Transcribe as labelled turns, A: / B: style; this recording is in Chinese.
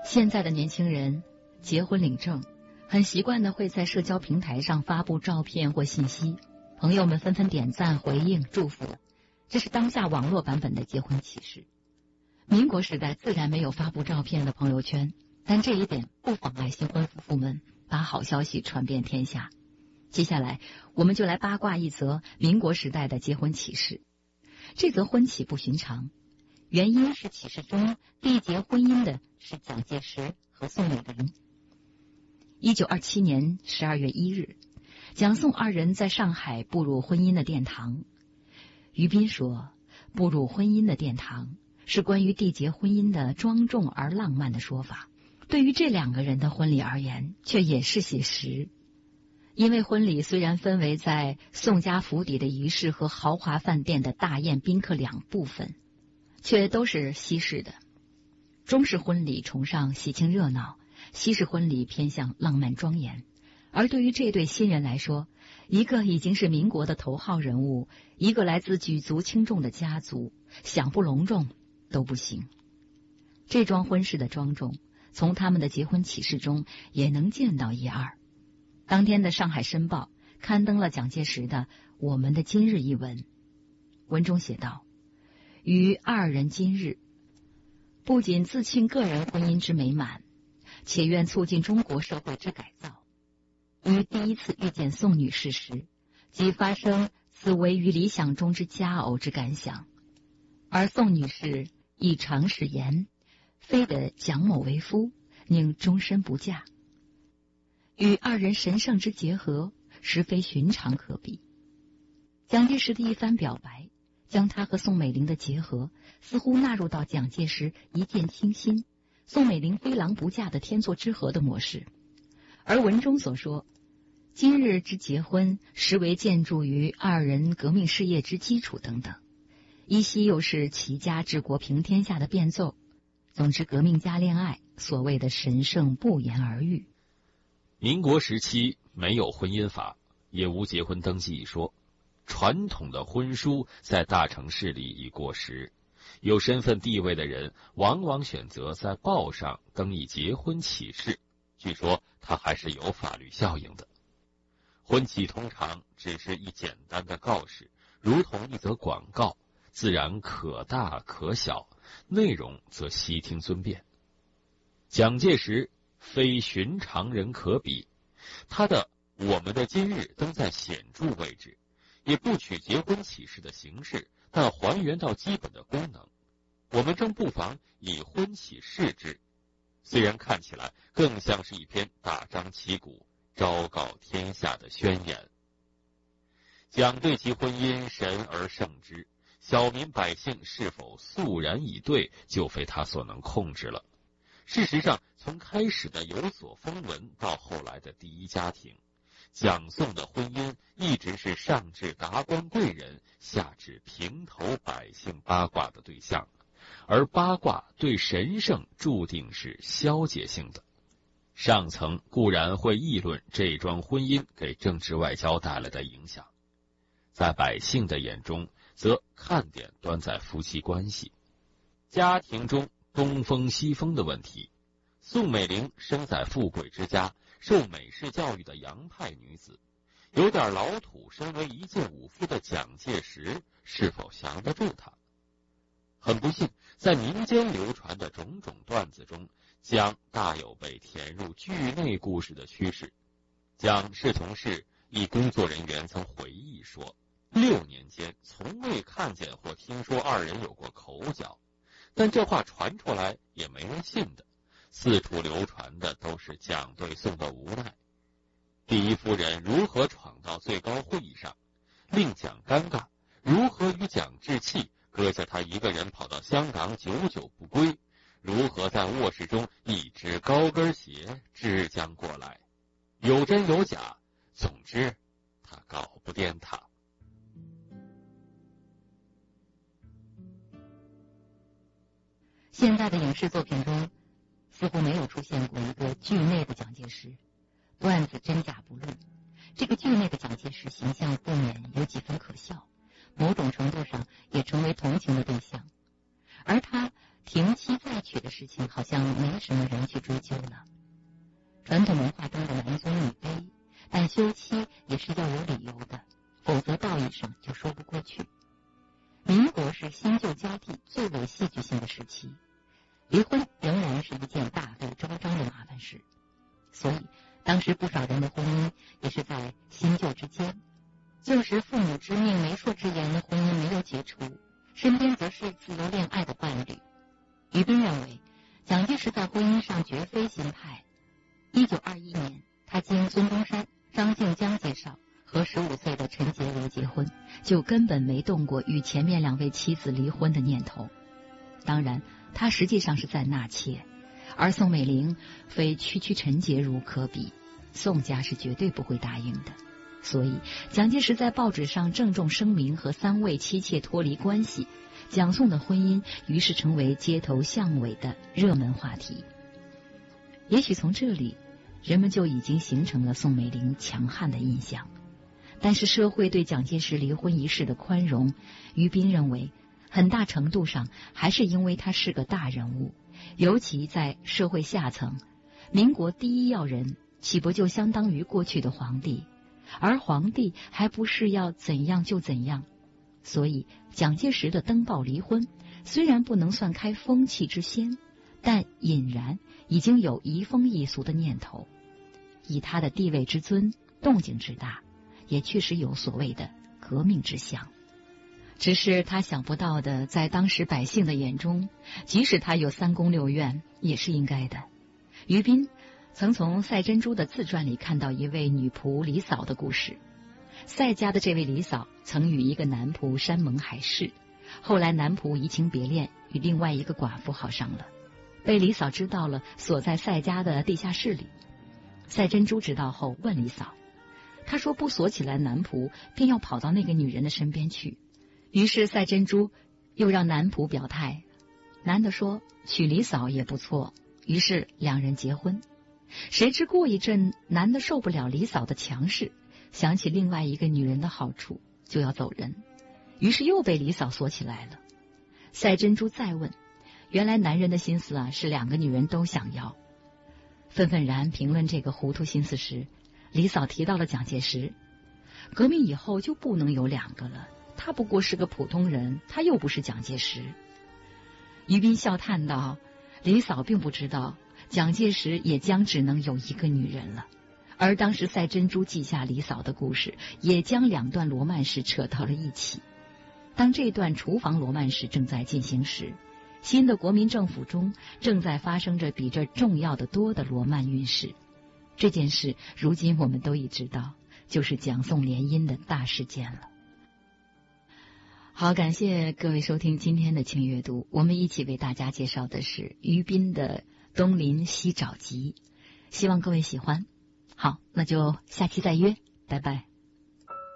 A: 现在的年轻人结婚领证，很习惯的会在社交平台上发布照片或信息，朋友们纷纷点赞、回应、祝福，这是当下网络版本的结婚启事。民国时代自然没有发布照片的朋友圈，但这一点不妨碍新婚夫妇们把好消息传遍天下。接下来我们就来八卦一则民国时代的结婚启事。这则婚启不寻常，原因是启事中缔结婚姻的是蒋介石和宋美龄。1927年12月1日，蒋宋二人在上海步入婚姻的殿堂。于斌说，步入婚姻的殿堂是关于缔结婚姻的庄重而浪漫的说法，对于这两个人的婚礼而言却也是写实。因为婚礼虽然分为在宋家府邸的仪式和豪华饭店的大宴宾客两部分，却都是西式的。中式婚礼崇尚喜庆热闹，西式婚礼偏向浪漫庄严。而对于这对新人来说，一个已经是民国的头号人物，一个来自举足轻重的家族，想不隆重都不行。这桩婚事的庄重，从他们的结婚启事中也能见到一二。当天的《上海申报》刊登了蒋介石的《我们的今日》一文，文中写道：于二人今日，不仅自庆个人婚姻之美满，且愿促进中国社会之改造。于第一次遇见宋女士时，即发生此为于理想中之佳偶之感想，而宋女士亦常使言，非得蒋某为夫，宁终身不嫁。与二人神圣之结合，实非寻常可比。蒋介石的一番表白，将他和宋美龄的结合似乎纳入到蒋介石一见倾心、宋美龄非郎不嫁的天作之合的模式。而文中所说，今日之结婚实为建筑于二人革命事业之基础等等，依稀又是齐家治国平天下的变奏。总之，革命家恋爱，所谓的神圣不言而喻。
B: 民国时期没有婚姻法，也无结婚登记一说，传统的婚书在大城市里已过时，有身份地位的人往往选择在报上登以结婚启事，据说它还是有法律效应的。婚启通常只是一简单的告示，如同一则广告，自然可大可小，内容则悉听尊便。蒋介石非寻常人可比，他的《我们的今日》登在显著位置，也不取结婚启事的形式，但还原到基本的功能。我们正不妨以婚启示之，虽然看起来更像是一篇大张旗鼓、昭告天下的宣言。蒋对其婚姻神而圣之，小民百姓是否肃然以对，就非他所能控制了。事实上，从开始的有所风闻到后来的第一家庭，蒋宋的婚姻一直是上至达官贵人，下至平头百姓八卦的对象，而八卦对神圣注定是消解性的。上层固然会议论这桩婚姻给政治外交带来的影响，在百姓的眼中，则看点端在夫妻关系。家庭中东风西风的问题，宋美龄生在富贵之家，受美式教育的洋派女子，有点老土，身为一介武夫的蒋介石是否降得住她？很不幸，在民间流传的种种段子中，蒋大有被填入剧内故事的趋势。蒋氏同事一工作人员曾回忆说，6年间从未看见或听说二人有过口角，但这话传出来也没人信的，四处流传的都是蒋对宋的无奈。第一夫人如何闯到最高会议上，令蒋尴尬，如何与蒋置气，搁下他一个人跑到香港久久不归，如何在卧室中一只高跟鞋支将过来，有真有假，总之他搞不掂他。
A: 现在的影视作品中似乎没有出现过一个剧内的蒋介石，段子真假不论，这个剧内的蒋介石形象不免有几分可笑，某种程度上也成为同情的对象。 而他停妻再娶的事情好像没什么人去追究了。传统文化中的男尊女卑，但休妻也是要有理由的，否则道义上就说不过去。民国是新旧交替最为戏剧性的时期，离婚仍然是一件大费周章的麻烦事，所以当时不少人的婚姻也是在新旧之间。旧时父母之命媒妁之言的婚姻没有解除，身边则是自由恋爱的伴侣。于斌认为蒋介石在婚姻上绝非新派。1921年，他经孙中山、张静江介绍和15岁的陈洁如结婚，就根本没动过与前面2位妻子离婚的念头。当然他实际上是在纳妾，而宋美龄非区陈洁如可比，宋家是绝对不会答应的。所以蒋介石在报纸上郑重声明和3位妻妾脱离关系，蒋宋的婚姻于是成为街头巷尾的热门话题。也许从这里人们就已经形成了宋美龄强悍的印象，但是社会对蒋介石离婚一事的宽容，于斌认为很大程度上还是因为他是个大人物，尤其在社会下层，民国第一要人岂不就相当于过去的皇帝，而皇帝还不是要怎样就怎样。所以蒋介石的登报离婚虽然不能算开风气之先，但隐然已经有移风易俗的念头。以他的地位之尊，动静之大，也确实有所谓的革命之象。只是他想不到的，在当时百姓的眼中，即使他有3宫6院也是应该的。于斌曾从赛珍珠的自传里看到一位女仆李嫂的故事。赛家的这位李嫂曾与一个男仆山盟海誓，后来男仆移情别恋，与另外一个寡妇好上了，被李嫂知道了，锁在赛家的地下室里。赛珍珠知道后问李嫂，她说不锁起来男仆，便要跑到那个女人的身边去。于是赛珍珠又让男仆表态，男的说娶李嫂也不错，于是2人结婚。谁知过一阵，男的受不了李嫂的强势，想起另外一个女人的好处，就要走人，于是又被李嫂锁起来了。赛珍珠再问，原来男人的心思是2个女人都想要。愤愤然评论这个糊涂心思时，李嫂提到了蒋介石，革命以后就不能有2个了，他不过是个普通人，他又不是蒋介石。于斌笑叹道，李嫂并不知道蒋介石也将只能有1个女人了。而当时赛珍珠记下李嫂的故事，也将2段罗曼史扯到了一起。当这段厨房罗曼史正在进行时，新的国民政府中正在发生着比这重要的多的罗曼运势。这件事如今我们都已知道，就是蒋宋联姻的大事件了。好，感谢各位收听今天的轻阅读，我们一起为大家介绍的是于斌的《东林西找集》，希望各位喜欢。好，那就下期再约，拜拜。